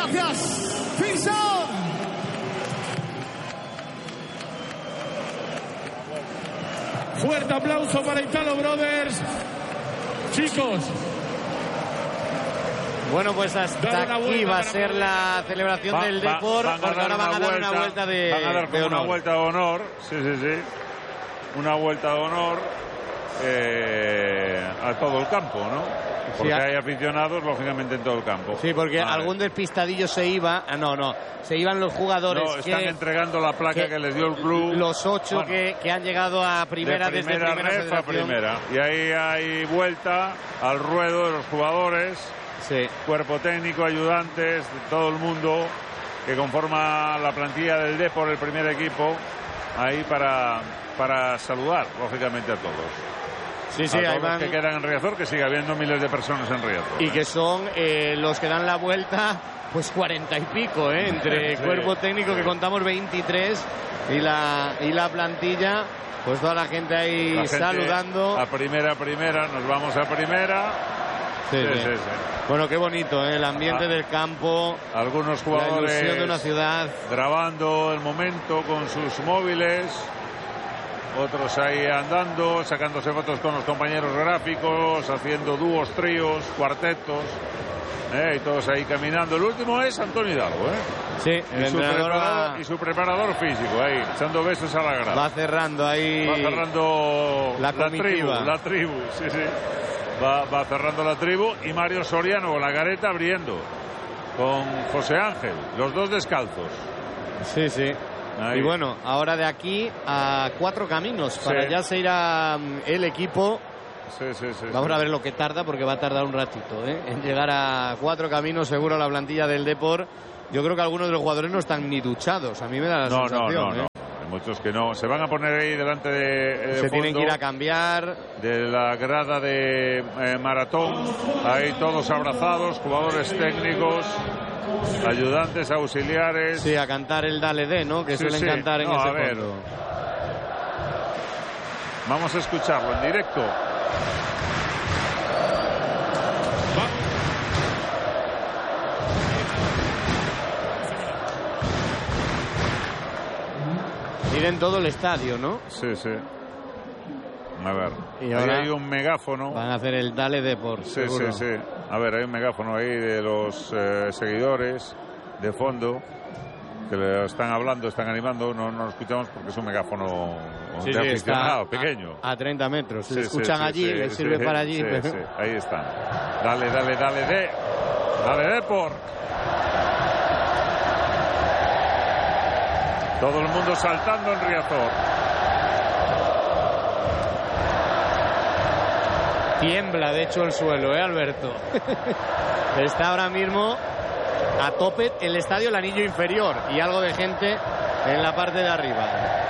Gracias, Finson. Fuerte aplauso para Italo Brothers. Chicos. Bueno, pues hasta aquí va a ser la celebración del Depor, porque ahora van a dar una vuelta de honor. Una vuelta de honor, sí. Una vuelta de honor a todo el campo, ¿no? Porque hay aficionados, lógicamente, en todo el campo. Sí, porque algún despistadillo se iba. Se iban los jugadores. No, están entregando la placa que les dio el club. Los 8 que han llegado a primera desde primera ref a primera. Y ahí hay vuelta al ruedo de los jugadores. Sí. Cuerpo técnico, ayudantes, de todo el mundo que conforma la plantilla del Depor, el primer equipo, ahí para saludar, lógicamente, a todos. Sí, a ahí todos van. Que quedan en Riazor, que sigue habiendo miles de personas en Riazor. Y que son los que dan la vuelta, pues 40 y pico, entre cuerpo técnico, que contamos 23, y la plantilla, pues toda la gente ahí saludando. A primera, nos vamos a primera. Sí. Bueno, qué bonito, el ambiente del campo. Algunos jugadores, la ilusión de una ciudad, grabando el momento con sus móviles. Otros ahí andando, sacándose fotos con los compañeros gráficos, haciendo dúos, tríos, cuartetos. Y todos ahí caminando. El último es Antonio Hidalgo, Sí, y su preparador físico, ahí, echando besos a la grada. Va cerrando ahí. Va cerrando la tribu, sí. Va cerrando la tribu, y Mario Soriano con la careta abriendo con José Ángel, los dos descalzos. Sí. Ahí. Y bueno, ahora de aquí a 4 caminos para ya se irá el equipo. Vamos a ver lo que tarda, porque va a tardar un ratito en llegar a 4 caminos seguro la plantilla del Depor. Yo creo que algunos de los jugadores no están ni duchados, a mí me da la sensación. No. Hay muchos que no. Se van a poner ahí delante de se tienen que ir a cambiar de la grada de maratón, ahí todos abrazados, jugadores técnicos, ayudantes, auxiliares. Sí, a cantar el Dale D, ¿no? Que suelen cantar en ese fondo. Vamos a escucharlo en directo. Miren todo el estadio, ¿no? Sí. A ver, y ahí hay un megáfono. Van a hacer el Dale Depor. Sí. A ver, hay un megáfono ahí de los seguidores de fondo que le están hablando, están animando. No lo escuchamos porque es un megáfono de aficionado, pequeño. A 30 metros. Si escuchan allí, les sirve para allí. Sí, ahí están. Dale Depor. Todo el mundo saltando en Riazor. Tiembla, de hecho, el suelo, Alberto. Está ahora mismo a tope el estadio, el anillo inferior, y algo de gente en la parte de arriba.